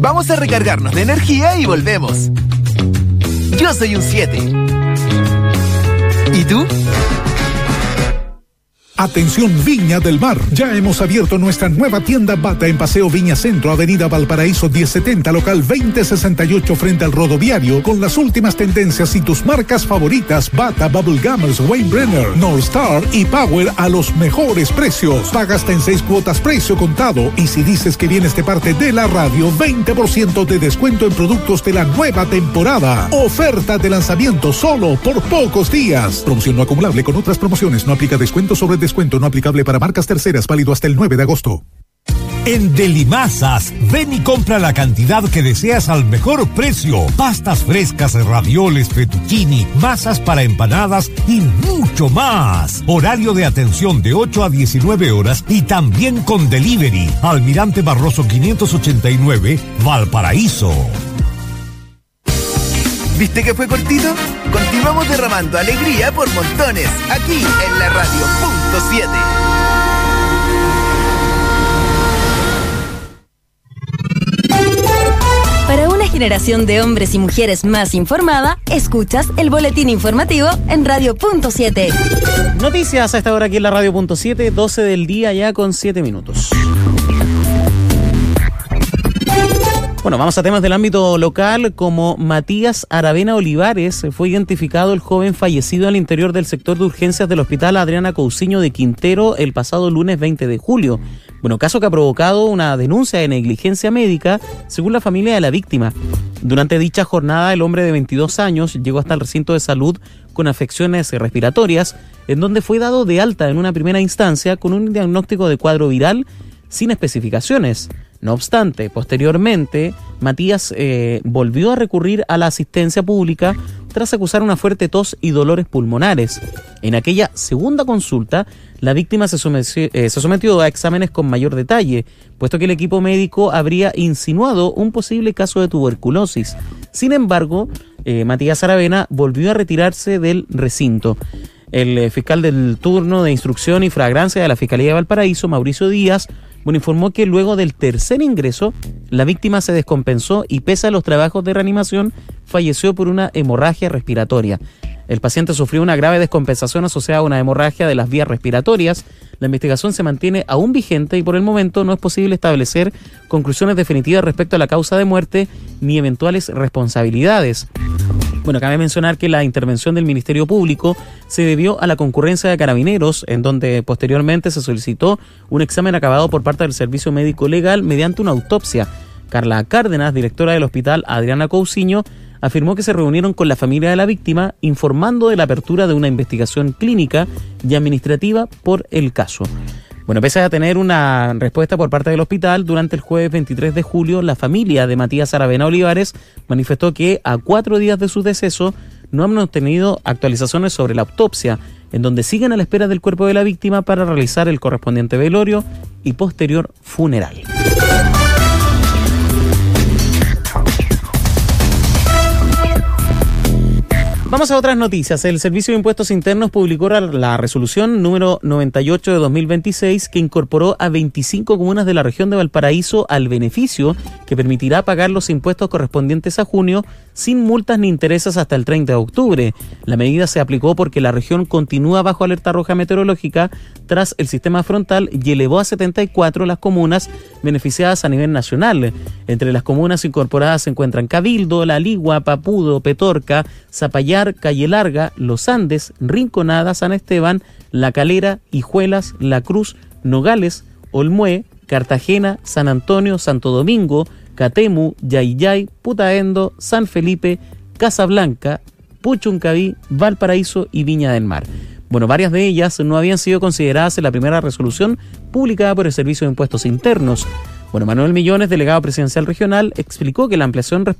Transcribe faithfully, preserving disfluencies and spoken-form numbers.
Vamos a recargarnos de energía y volvemos. Yo soy un siete. ¿Y tú? Atención Viña del Mar, ya hemos abierto nuestra nueva tienda Bata en Paseo Viña Centro, Avenida Valparaíso diez setenta, local veinte sesenta y ocho frente al rodoviario, con las últimas tendencias y tus marcas favoritas Bata, Bubble Gummers, Wayne Brenner, North Star y Power a los mejores precios. Paga hasta en seis cuotas precio contado y si dices que vienes de parte de la radio, veinte por ciento de descuento en productos de la nueva temporada. Oferta de lanzamiento solo por pocos días. Promoción no acumulable con otras promociones, no aplica descuento sobre descuento no aplicable para marcas terceras, válido hasta el nueve de agosto. En Delimasas, ven y compra la cantidad que deseas al mejor precio. Pastas frescas, ravioles, fettuccini, masas para empanadas y mucho más. Horario de atención de ocho a diecinueve horas y también con delivery. Almirante Barroso quinientos ochenta y nueve, Valparaíso. ¿Viste que fue cortito? Continuamos derramando alegría por montones, aquí en la radio punto siete. Para una generación de hombres y mujeres más informada, escuchas el boletín informativo en radio punto siete. Noticias a esta hora aquí en la radio punto siete, doce del día ya con siete minutos. Bueno, vamos a temas del ámbito local. Como Matías Aravena Olivares, fue identificado el joven fallecido al interior del sector de urgencias del Hospital Adriana Cousiño de Quintero el pasado lunes veinte de julio. Bueno, caso que ha provocado una denuncia de negligencia médica, según la familia de la víctima. Durante dicha jornada, el hombre de veintidós años llegó hasta el recinto de salud con afecciones respiratorias, en donde fue dado de alta en una primera instancia con un diagnóstico de cuadro viral sin especificaciones. No obstante, posteriormente, Matías eh, volvió a recurrir a la asistencia pública tras acusar una fuerte tos y dolores pulmonares. En aquella segunda consulta, la víctima se sometió, eh, se sometió a exámenes con mayor detalle, puesto que el equipo médico habría insinuado un posible caso de tuberculosis. Sin embargo, eh, Matías Aravena volvió a retirarse del recinto. El eh, fiscal del turno de instrucción y flagrancia de la Fiscalía de Valparaíso, Mauricio Díaz, bueno, informó que luego del tercer ingreso, la víctima se descompensó y pese a los trabajos de reanimación, falleció por una hemorragia respiratoria. El paciente sufrió una grave descompensación asociada a una hemorragia de las vías respiratorias. La investigación se mantiene aún vigente y por el momento no es posible establecer conclusiones definitivas respecto a la causa de muerte ni eventuales responsabilidades. Bueno, cabe mencionar que la intervención del Ministerio Público se debió a la concurrencia de carabineros, en donde posteriormente se solicitó un examen acabado por parte del Servicio Médico Legal mediante una autopsia. Carla Cárdenas, directora del Hospital Adriana Cousiño, afirmó que se reunieron con la familia de la víctima informando de la apertura de una investigación clínica y administrativa por el caso. Bueno, pese a tener una respuesta por parte del hospital, durante el jueves veintitrés de julio, la familia de Matías Aravena Olivares manifestó que a cuatro días de su deceso no han obtenido actualizaciones sobre la autopsia, en donde siguen a la espera del cuerpo de la víctima para realizar el correspondiente velorio y posterior funeral. Vamos a otras noticias. El Servicio de Impuestos Internos publicó la resolución número noventa y ocho de dos mil veintiséis que incorporó a veinticinco comunas de la región de Valparaíso al beneficio que permitirá pagar los impuestos correspondientes a junio sin multas ni intereses hasta el treinta de octubre. La medida se aplicó porque la región continúa bajo alerta roja meteorológica tras el sistema frontal y elevó a setenta y cuatro las comunas beneficiadas a nivel nacional. Entre las comunas incorporadas se encuentran Cabildo, La Ligua, Papudo, Petorca, Zapallar, Calle Larga, Los Andes, Rinconada, San Esteban, La Calera, Hijuelas, La Cruz, Nogales, Olmué, Cartagena, San Antonio, Santo Domingo, Catemu, Yayay, Putaendo, San Felipe, Casablanca, Puchuncaví, Valparaíso y Viña del Mar. Bueno, varias de ellas no habían sido consideradas en la primera resolución publicada por el Servicio de Impuestos Internos. Bueno, Manuel Millones, delegado presidencial regional, explicó que la ampliación